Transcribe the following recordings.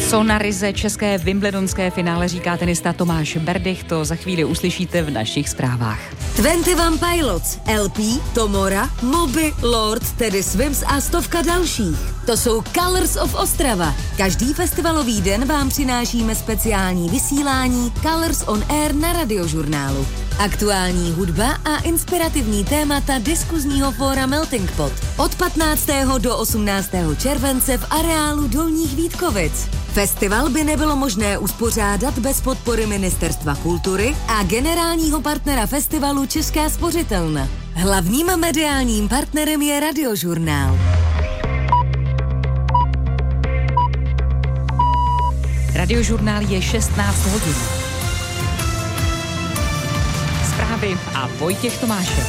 Co na ryze české wimbledonské finále říká tenista Tomáš Berdych, to za chvíli uslyšíte v našich zprávách. 21 Pilots, LP, Tomora, Moby, Lord, Teddy Swims a stovka dalších. To jsou Colors of Ostrava. Každý festivalový den vám přinášíme speciální vysílání Colors on Air na Radiožurnálu. Aktuální hudba a inspirativní témata diskuzního fóra Melting Pot. Od 15. do 18. července v areálu Dolních Vítkovic. Festival by nebylo možné uspořádat bez podpory Ministerstva kultury a generálního partnera festivalu Česká spořitelna. Hlavním mediálním partnerem je Radiožurnál. Radiožurnál je 16 hodin. Zprávy a Vojtěch Tomášek.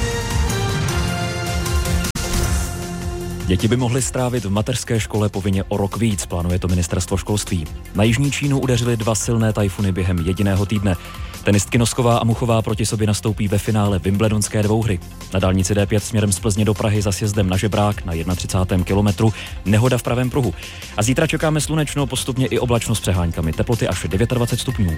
Děti by mohly strávit v mateřské škole povinně o rok víc, plánuje to ministerstvo školství. Na jižní Čínu udeřily 2 silné tajfuny během jediného týdne. Tenistky Nosková a Muchová proti sobě nastoupí ve finále wimbledonské dvouhry. Na dálnici D5 směrem z Plzně do Prahy za sjezdem na Žebrák na 31. kilometru nehoda v pravém pruhu. A zítra čekáme slunečno, postupně i oblačno s přeháňkami. Teploty až 29 stupňů.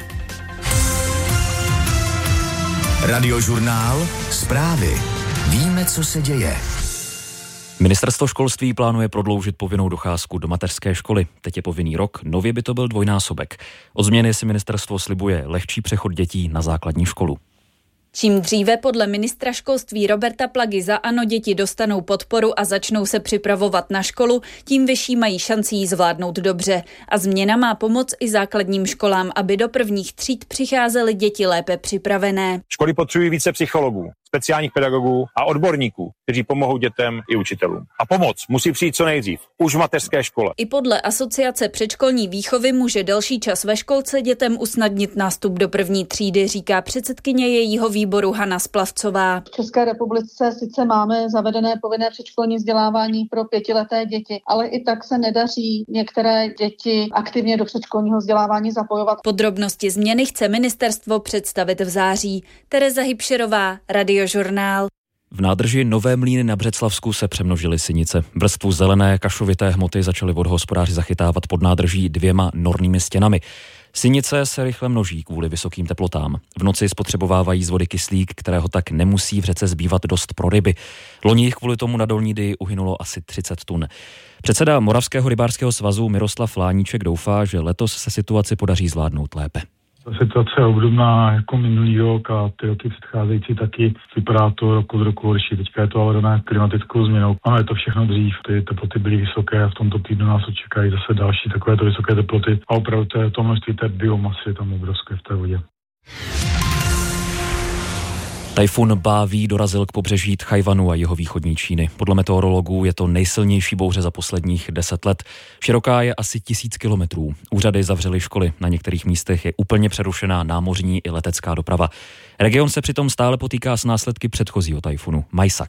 Radiožurnál, zprávy. Víme, co se děje. Ministerstvo školství plánuje prodloužit povinnou docházku do mateřské školy. Teď je povinný rok, nově by to byl dvojnásobek. Od změny si ministerstvo slibuje lehčí přechod dětí na základní školu. Čím dříve podle ministra školství Roberta Plagy za ANO děti dostanou podporu a začnou se připravovat na školu, tím vyšší mají šanci ji zvládnout dobře. A změna má pomoct i základním školám, aby do prvních tříd přicházely děti lépe připravené. Školy potřebují více psychologů, speciálních pedagogů a odborníků, kteří pomohou dětem i učitelům. A pomoc musí přijít co nejdřív, už v mateřské škole. I podle Asociace předškolní výchovy může delší čas ve školce dětem usnadnit nástup do první třídy, říká předsedkyně jejího výboru Hana Splavcová. V České republice sice máme zavedené povinné předškolní vzdělávání pro 5leté děti, ale i tak se nedaří některé děti aktivně do předškolního vzdělávání zapojovat. Podrobnosti změny chce ministerstvo představit v září. Tereza Hybšerová, Radiožurnál. V nádrži Nové Mlýny na Břeclavsku se přemnožily sinice. Vrstvu zelené kašovité hmoty začaly vodohospodáři zachytávat pod nádrží 2 nornými stěnami. Sinice se rychle množí kvůli vysokým teplotám. V noci spotřebovávají z vody kyslík, kterého tak nemusí v řece zbývat dost pro ryby. Loni jich kvůli tomu na Dolní Dyji uhynulo asi 30 tun. Předseda Moravského rybářského svazu Miroslav Láníček doufá, že letos se situaci podaří zvládnout lépe. Ta situace je obdobná jako minulý rok a ty roky předcházející taky vypadá to rok od roku horší. Teďka je to ale dané klimatickou změnou. Ano, je to všechno dřív. Ty teploty byly vysoké a v tomto týdnu nás očekají zase další takovéto vysoké teploty. A opravdu to množství té biomasy je tam obrovské v té vodě. Tajfun Báví dorazil k pobřeží Tchajwanu a jeho východní Číny. Podle meteorologů je to nejsilnější bouře za posledních 10 let. Široká je asi 1000 kilometrů. Úřady zavřely školy. Na některých místech je úplně přerušená námořní i letecká doprava. Region se přitom stále potýká s následky předchozího tajfunu Majsak.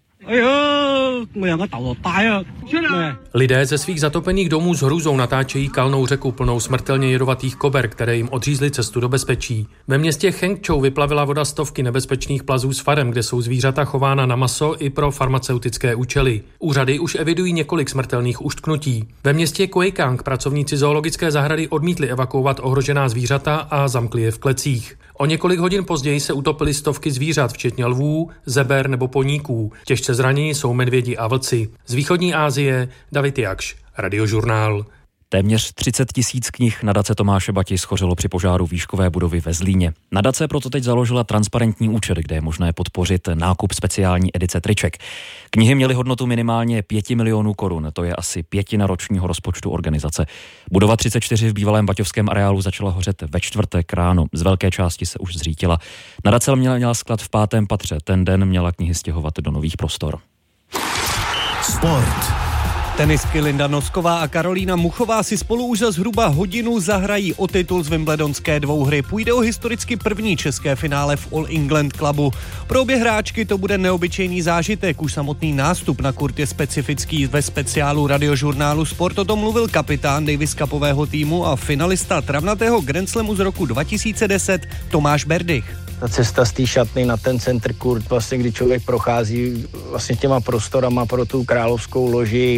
Lidé ze svých zatopených domů s hrůzou natáčejí kalnou řeku plnou smrtelně jedovatých kober, které jim odřízly cestu do bezpečí. Ve městě Chengčou vyplavila voda stovky nebezpečných plazů s farem, kde jsou zvířata chována na maso i pro farmaceutické účely. Úřady už evidují několik smrtelných uštknutí. Ve městě Kuejkang pracovníci zoologické zahrady odmítli evakuovat ohrožená zvířata a zamkli je v klecích. O několik hodin později se utopily stovky zvířat, včetně lvů, zeber nebo poníků. Těžce zraněni jsou medvědi a vlci. Z východní Asie David Jakš, Radiožurnál. Téměř 30 000 knih nadace Tomáše Bati schořelo při požáru výškové budovy ve Zlíně. Nadace proto teď založila transparentní účet, kde je možné podpořit nákup speciální edice triček. Knihy měly hodnotu minimálně 5 milionů korun, to je asi 1/5 ročního rozpočtu organizace. Budova 34 v bývalém baťovském areálu začala hořet ve čtvrtek ráno, z velké části se už zřítila. Nadace měla sklad v 5. patře, ten den měla knihy stěhovat do nových prostor. Sport. Tenistky Linda Nosková a Karolína Muchová si spolu už za zhruba hodinu zahrají o titul z wimbledonské dvouhry. Půjde o historicky první české finále v All England Clubu. Pro obě hráčky to bude neobyčejný zážitek. Už samotný nástup na kurt je specifický. Ve speciálu Radiožurnálu Sport o tom mluvil kapitán Davis Cupového týmu a finalista travnatého Grand Slamu z roku 2010 Tomáš Berdych. Ta cesta z té šatny na ten center court, vlastně kdy člověk prochází vlastně těma prostorama pro tu královskou loži,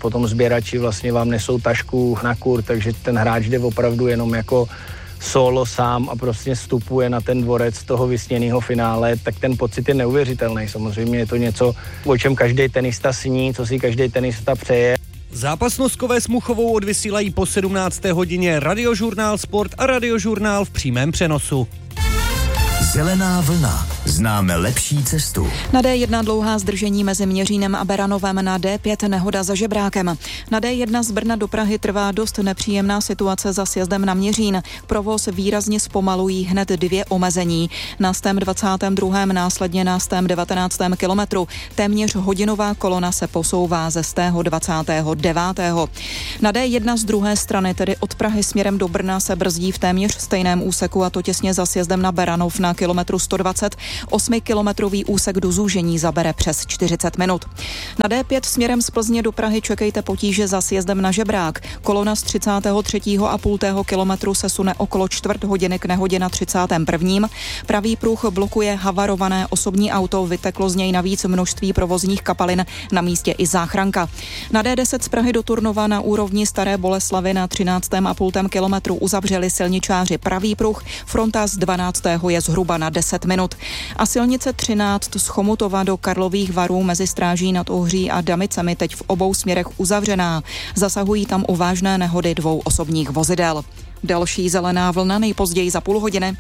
potom sběrači vlastně vám nesou tašku na kurz, takže ten hráč jde opravdu jenom jako solo sám a prostě vstupuje na ten dvorec toho vysněného finále, tak ten pocit je neuvěřitelný. Samozřejmě je to něco, o čem každý tenista sní, co si každý tenista přeje. Zápas Noskové s Muchovou odvysílají po 17. hodině Radiožurnál Sport a Radiožurnál v přímém přenosu. Zelená vlna. Známe lepší cestu. Na D1 dlouhá zdržení mezi Měřínem a Beranovem, na D5 nehoda za Žebrákem. Na D1 z Brna do Prahy trvá dost nepříjemná situace za sjezdem na Měřín. Provoz výrazně zpomalují hned 2 omezení. Na 22. následně na 19. kilometru. Téměř hodinová kolona se posouvá ze 29. Na D1 z druhé strany, tedy od Prahy směrem do Brna, se brzdí v téměř stejném úseku, a to těsně za sjezdem na Beranov na kilometru 120. 8kilometrový úsek do zúžení zabere přes 40 minut. Na D5 směrem z Plzně do Prahy čekejte potíže za sjezdem na Žebrák. Kolona z 33,5 kilometru se sune okolo čtvrt hodiny k nehodě na 31. Pravý pruh blokuje havarované osobní auto, vyteklo z něj navíc množství provozních kapalin, na místě i záchranka. Na D10 z Prahy do Turnova na úrovni Staré Boleslavy na 13,5 kilometru uzavřeli silničáři pravý pruh, fronta z 12. je zhruba na 10 minut. A silnice 13 z Chomutova do Karlových Varů mezi Stráží nad Ohří a Damicemi teď v obou směrech uzavřená. Zasahují tam u vážné nehody 2 osobních vozidel. Další zelená vlna nejpozději za půl hodiny.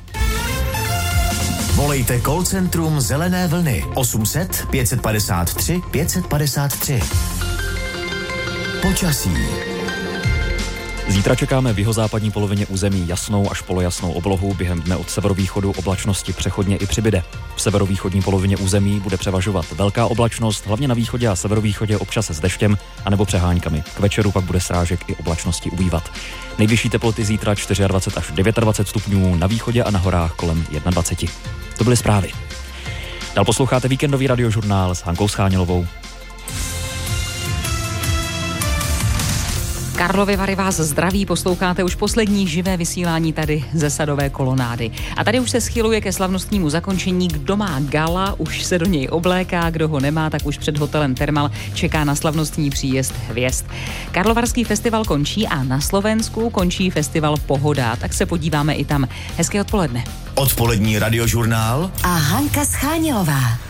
Volejte call centrum Zelené vlny 800 553 553. Počasí. Zítra čekáme v jihozápadní polovině území jasnou až polojasnou oblohu, během dne od severovýchodu oblačnosti přechodně i přibyde. V severovýchodní polovině území bude převažovat velká oblačnost, hlavně na východě a severovýchodě občas s deštěm anebo přeháňkami. K večeru pak bude srážek i oblačnosti ubývat. Nejvyšší teploty zítra 24 až 29 stupňů, na východě a na horách kolem 21. To byly zprávy. Dál posloucháte víkendový radiožurnál s Hankou Schánělovou. Karlovy Vary vás zdraví, posloucháte už poslední živé vysílání tady ze Sadové kolonády. A tady už se schyluje ke slavnostnímu zakončení. Kdo má gala, už se do něj obléká, kdo ho nemá, tak už před hotelem Thermal čeká na slavnostní příjezd hvězd. Karlovarský festival končí a na Slovensku končí festival Pohoda, tak se podíváme i tam. Hezké odpoledne. Odpolední radiožurnál a Hanka Schánělová.